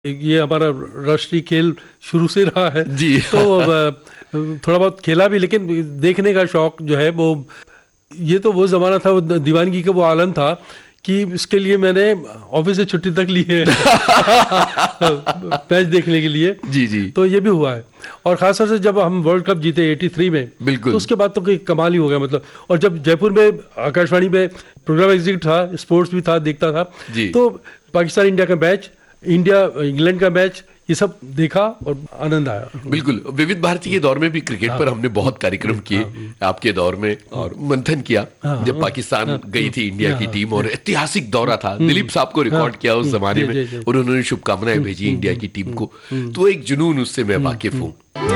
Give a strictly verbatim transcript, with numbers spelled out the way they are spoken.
ये हमारा राष्ट्रीय खेल शुरू से रहा है जी। तो अ, थोड़ा बहुत खेला भी, लेकिन देखने का शौक जो है वो, ये तो वो ज़माना था, वो दीवानगी का वो आलम था कि इसके लिए मैंने ऑफिस से छुट्टी तक ली है मैच देखने के लिए। जी जी। तो ये भी हुआ है, और खासतौर से जब हम वर्ल्ड कप जीते तिरासी में, बिल्कुल। तो उसके बाद तो कोई कमाल ही हो गया मतलब। और जब जयपुर में आकाशवाणी में प्रोग्राम एग्जीक्यूटिव था, स्पोर्ट्स भी था, देखता था, तो पाकिस्तान इंडिया का मैच, इंडिया इंग्लैंड का मैच, ये सब देखा और आनंद आया। बिल्कुल। विविध भारती के दौर में भी क्रिकेट हाँ, पर हमने बहुत कार्यक्रम किए, आपके दौर में, और मंथन किया हाँ, जब पाकिस्तान हाँ, गई थी इंडिया हाँ, की टीम, और ऐतिहासिक दौरा था। दिलीप साहब को रिकॉर्ड किया उस जमाने में, और उन्होंने शुभकामनाएं भेजी इंडिया की टीम को, तो एक जुनून उससे मैं वाकिफ हूँ।